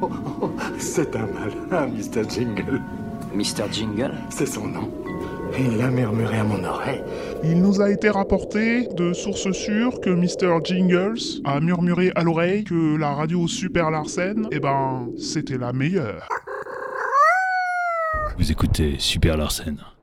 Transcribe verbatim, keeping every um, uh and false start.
oh, oh, c'est un malin, mister Jingle. mister Jingle ? C'est son nom. Il l'a murmuré à mon oreille. Il nous a été rapporté de sources sûres que mister Jingles a murmuré à l'oreille que la radio Super Larsen, eh ben, c'était la meilleure. Vous écoutez Super Larsen.